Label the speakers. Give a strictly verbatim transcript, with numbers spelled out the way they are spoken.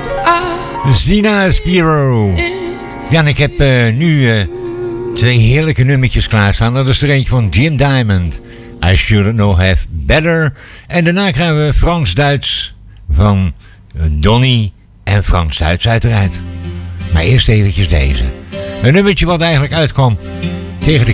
Speaker 1: Zina Spiro. Ja, en ik heb uh, nu uh, twee heerlijke nummertjes klaarstaan. Dat is er eentje van Jim Diamond. I Shouldn't Know Have Better. En daarna krijgen we Frans-Duits van uh, Donny en Frans-Duits uiteraard. Maar eerst eventjes deze. Een nummertje wat eigenlijk uitkwam tegen de